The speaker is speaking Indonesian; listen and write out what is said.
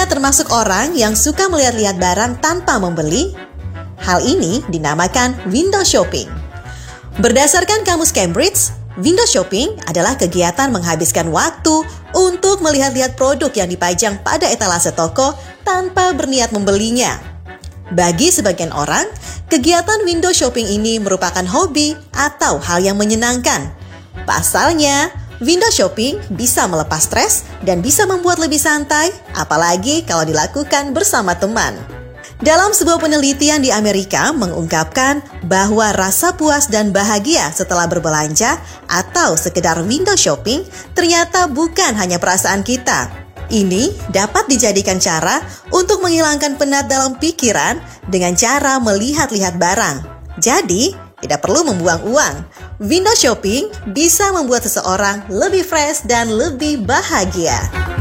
Anda termasuk orang yang suka melihat-lihat barang tanpa membeli? Hal ini dinamakan window shopping. Berdasarkan Kamus Cambridge, window shopping adalah kegiatan menghabiskan waktu untuk melihat-lihat produk yang dipajang pada etalase toko tanpa berniat membelinya. Bagi sebagian orang, kegiatan window shopping ini merupakan hobi atau hal yang menyenangkan. Pasalnya, window shopping bisa melepas stres dan bisa membuat lebih santai, apalagi kalau dilakukan bersama teman. Dalam sebuah penelitian di Amerika mengungkapkan bahwa rasa puas dan bahagia setelah berbelanja atau sekedar window shopping ternyata bukan hanya perasaan kita. Ini dapat dijadikan cara untuk menghilangkan penat dalam pikiran dengan cara melihat-lihat barang. Jadi, tidak perlu membuang uang. Window shopping bisa membuat seseorang lebih fresh dan lebih bahagia.